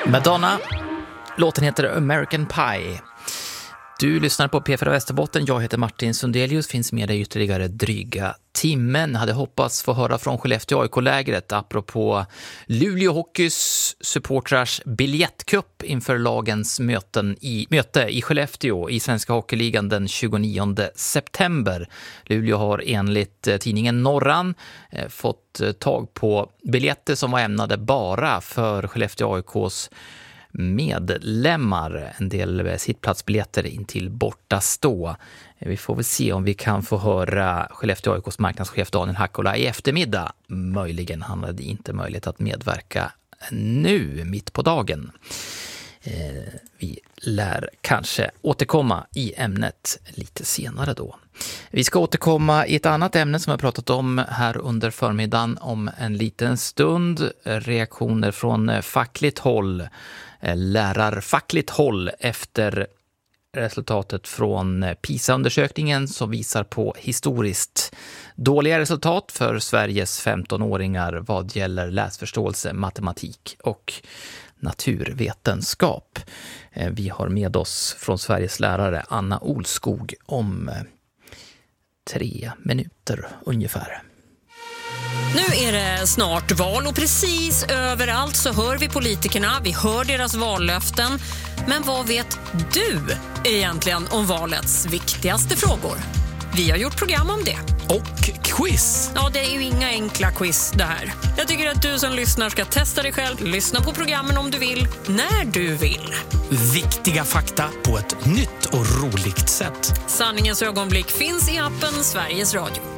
Madonna, låten heter American Pie. Du lyssnar på P4 Västerbotten, jag heter Martin Sundelius, finns med dig ytterligare dryga timmen. Hade hoppats få höra från Skellefteå AIK-lägret apropå Luleå Hockeys supportrars biljettkupp inför lagens möte i Skellefteå i Svenska Hockeyligan den 29 september. Luleå har enligt tidningen Norran fått tag på biljetter som var ämnade bara för Skellefteå AIKs medlemmar, en del sittplatsbiljetter in till bortastå. Vi får väl se om vi kan få höra Skellefteå AIKs marknadschef Daniel Hakkola i eftermiddag. Möjligen, han hade inte möjlighet att medverka nu mitt på dagen. Vi lär kanske återkomma i ämnet lite senare då. Vi ska återkomma i ett annat ämne som jag pratat om här under förmiddagen om en liten stund. Reaktioner från fackligt håll, lärarfackligt håll efter resultatet från PISA-undersökningen som visar på historiskt dåliga resultat för Sveriges 15-åringar vad gäller läsförståelse, matematik och naturvetenskap. Vi har med oss från Sveriges lärare Anna Olskog om 3 minuter ungefär. Nu är det snart val och precis överallt så hör vi politikerna, vi hör deras vallöften. Men vad vet du egentligen om valets viktigaste frågor? Vi har gjort program om det. Och quiz. Ja, det är ju inga enkla quiz det här. Jag tycker att du som lyssnar ska testa dig själv, lyssna på programmen om du vill, när du vill. Viktiga fakta på ett nytt och roligt sätt. Sanningens ögonblick finns i appen Sveriges Radio.